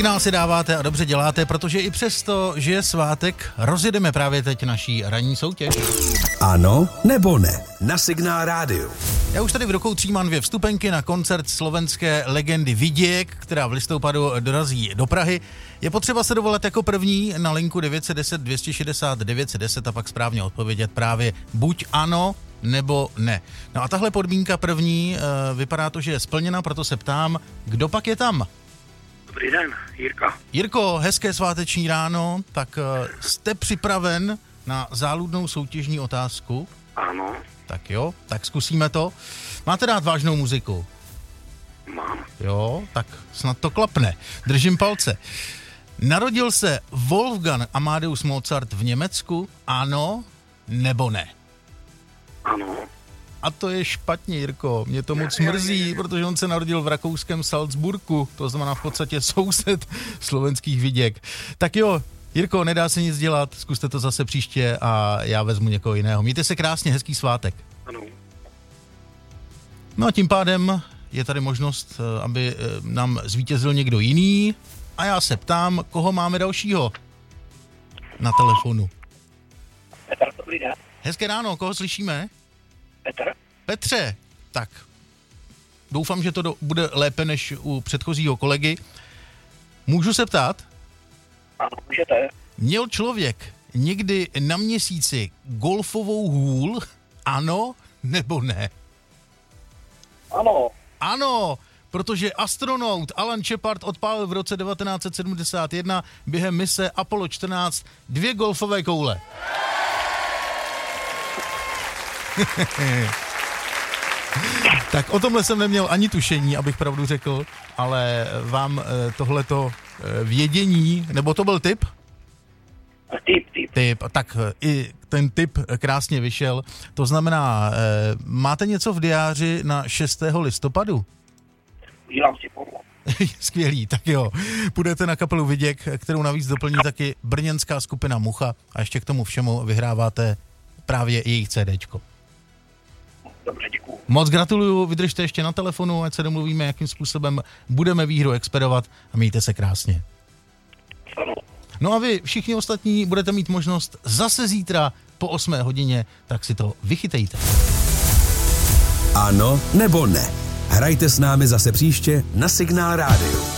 Signál si dáváte a dobře děláte, protože i přesto, že je svátek, rozjedeme právě teď naší ranní soutěž. Ano nebo ne? Na Signál rádiu. Já už tady v rukou mám 2 vstupenky na koncert slovenské legendy Vidiek, která v listopadu dorazí do Prahy. Je potřeba se dovolat jako první na linku 910 260 910 a pak správně odpovědět právě buď ano, nebo ne. No a tahle podmínka první, vypadá to, že je splněna, proto se ptám, kdo pak je tam? Dobrý den, Jirko. Jirko, hezké sváteční ráno, tak jste připraven na záludnou soutěžní otázku? Ano. Tak jo, tak zkusíme to. Máte rád vážnou muziku? Mám. Jo, tak snad to klapne. Držím palce. Narodil se Wolfgang Amadeus Mozart v Německu? Ano nebo ne? Ano. A to je špatně, Jirko. Mě to moc mrzí, protože on se narodil v rakouském Salzburgu, to znamená v podstatě soused slovenských Viděk. Tak jo, Jirko, nedá se nic dělat, zkuste to zase příště a já vezmu někoho jiného. Mějte se krásně, hezký svátek. Ano. No a tím pádem je tady možnost, aby nám zvítězil někdo jiný a já se ptám, koho máme dalšího na telefonu. Petr, dobrý den. Hezké ráno, koho slyšíme? Petr. Petře, tak doufám, že to bude lépe než u předchozího kolegy. Můžu se ptát? Ano, můžete. Měl člověk někdy na měsíci golfovou hůl? Ano nebo ne? Ano. Ano, protože astronaut Alan Shepard odpálil v roce 1971 během mise Apollo 14 2 golfové koule. Tak o tomhle jsem neměl ani tušení, abych pravdu řekl, ale vám tohleto vědění, nebo to byl tip? Tip, tak i ten tip krásně vyšel. To znamená, máte něco v diáři na 6. listopadu? Udělám si podle. Skvělý, tak jo. Půjdete na kapelu Viděk, kterou navíc doplní taky brněnská skupina Mucha a ještě k tomu všemu vyhráváte právě jejich CDčko. Dobře, děkuju. Moc gratuluju, vydržte ještě na telefonu, ať se domluvíme, jakým způsobem budeme výhru expedovat a mějte se krásně. Ano. No a vy všichni ostatní budete mít možnost zase zítra po 8 hodině, tak si to vychytejte. Ano nebo ne? Hrajte s námi zase příště na Signál rádiu.